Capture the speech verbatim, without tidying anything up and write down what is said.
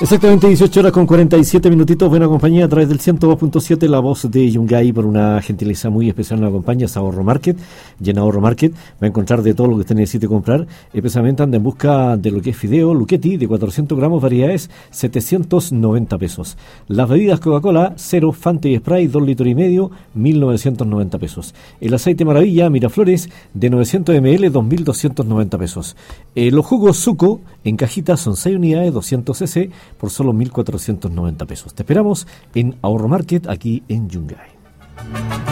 Exactamente dieciocho horas con cuarenta y siete minutitos. Buena compañía a través del ciento dos punto siete, la voz de Yungay. Por una gentileza muy especial nos acompaña es Ahorro Market. Y en Ahorro Market va a encontrar de todo lo que usted necesite comprar. Especialmente anda en busca de lo que es fideo Luchetti de cuatrocientos gramos, variedades setecientos noventa pesos. Las bebidas Coca-Cola, cero, Fanta y Sprite, dos litros y medio, mil novecientos noventa pesos. El aceite Maravilla Miraflores de novecientos mililitros, dos mil doscientos noventa pesos. Eh, los jugos Suco en cajita son seis unidades, doscientos centilitros por solo mil cuatrocientos noventa pesos. Te esperamos en Ahorro Market aquí en Yungay.